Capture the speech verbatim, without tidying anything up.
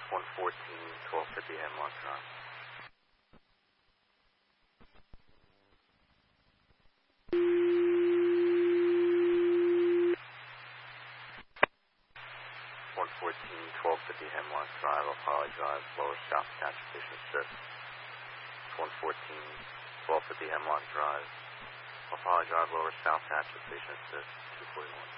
one fourteen, twelve fifty Hemlock Drive. one fourteen, twelve fifty Hemlock Drive, Apollo Drive, lower South Attach Station Assist. one fourteen, twelve fifty Hemlock Drive, Apollo Drive, lower South Attach Station Assist, two forty-one.